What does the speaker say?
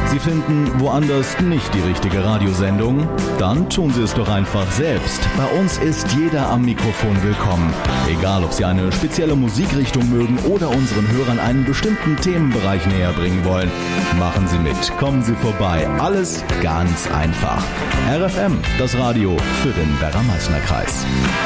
Sie finden woanders nicht die richtige Radiosendung? Dann tun Sie es doch einfach selbst. Bei uns ist jeder am Mikrofon willkommen. Egal, ob Sie eine spezielle Musikrichtung mögen oder unseren Hörern einen bestimmten Themenbereich näher bringen wollen. Machen Sie mit, kommen Sie vorbei. Alles ganz einfach. RFM, das Radio für den Werra-Meißner-Kreis.